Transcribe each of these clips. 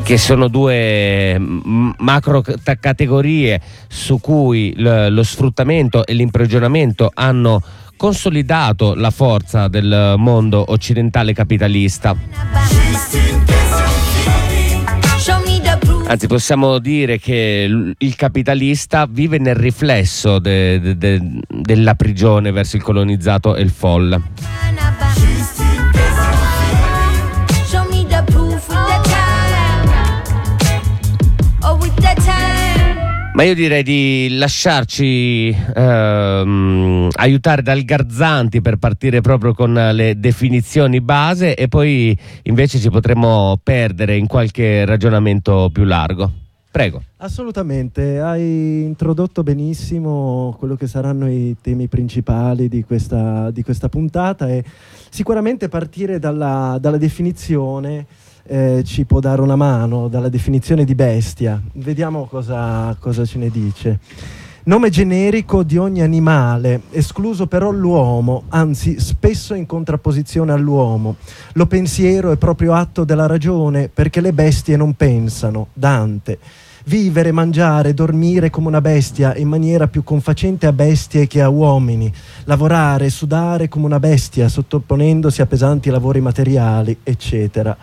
che sono due macro categorie su cui lo sfruttamento e l'imprigionamento hanno consolidato la forza del mondo occidentale capitalista. Anzi, possiamo dire che il capitalista vive nel riflesso della prigione verso il colonizzato e il folle. Ma io direi di lasciarci aiutare dal Garzanti per partire proprio con le definizioni base, e poi invece ci potremo perdere in qualche ragionamento più largo. Prego. Assolutamente, hai introdotto benissimo quello che saranno i temi principali di questa puntata, e sicuramente partire dalla definizione ci può dare una mano, dalla definizione di bestia. Vediamo cosa ce ne dice. Nome generico di ogni animale, escluso però l'uomo, anzi spesso in contrapposizione all'uomo. Lo pensiero è proprio atto della ragione, perché le bestie non pensano. Dante. Vivere, mangiare, dormire come una bestia in maniera più confacente a bestie che a uomini. Lavorare, sudare come una bestia, sottoponendosi a pesanti lavori materiali, eccetera.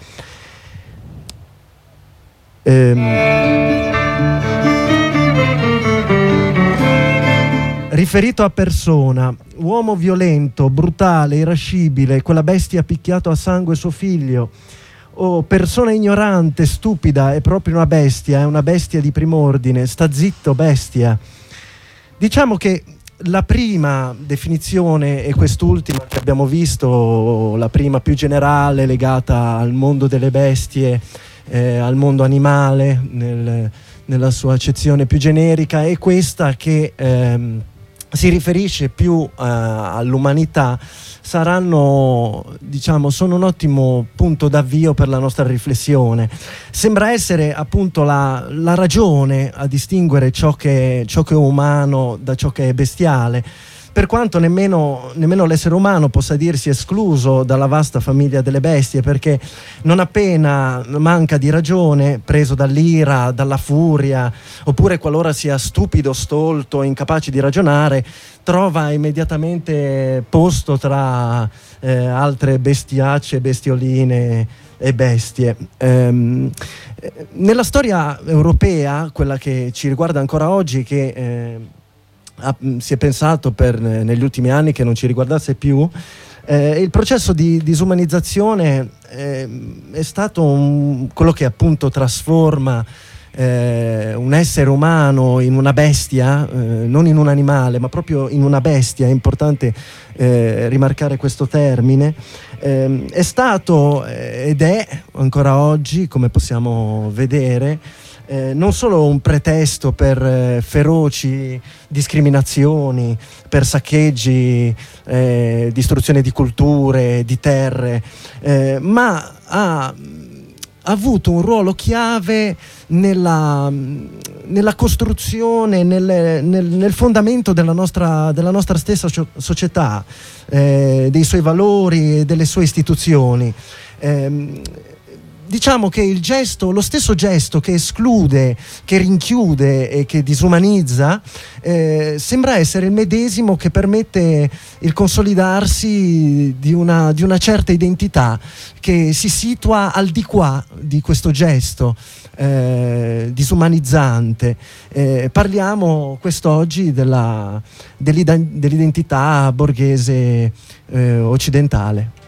Riferito a persona, uomo violento, brutale, irascibile, quella bestia ha picchiato a sangue suo figlio, o persona ignorante, stupida, è proprio una bestia, è una bestia di prim'ordine, sta zitto bestia. Diciamo che la prima definizione e quest'ultima che abbiamo visto, la prima più generale legata al mondo delle bestie, al mondo animale nella sua accezione più generica, è questa che si riferisce più all'umanità, sono un ottimo punto d'avvio per la nostra riflessione. Sembra essere appunto la ragione a distinguere ciò che è umano da ciò che è bestiale, per quanto nemmeno l'essere umano possa dirsi escluso dalla vasta famiglia delle bestie, perché non appena manca di ragione, preso dall'ira, dalla furia, oppure qualora sia stupido, stolto, incapace di ragionare, trova immediatamente posto tra altre bestiacce, bestioline e bestie. Nella storia europea, quella che ci riguarda ancora oggi, che si è pensato negli ultimi anni che non ci riguardasse più, il processo di disumanizzazione è stato quello che appunto trasforma un essere umano in una bestia, non in un animale ma proprio in una bestia. È importante rimarcare questo termine. È stato ed è ancora oggi, come possiamo vedere, non solo un pretesto per feroci discriminazioni, per saccheggi, distruzione di culture, di terre, ma ha avuto un ruolo chiave nella costruzione, nel fondamento della nostra stessa società, dei suoi valori e delle sue istituzioni. Diciamo che lo stesso gesto che esclude, che rinchiude e che disumanizza, sembra essere il medesimo che permette il consolidarsi di una certa identità che si situa al di qua di questo gesto disumanizzante. Parliamo quest'oggi dell'identità borghese occidentale.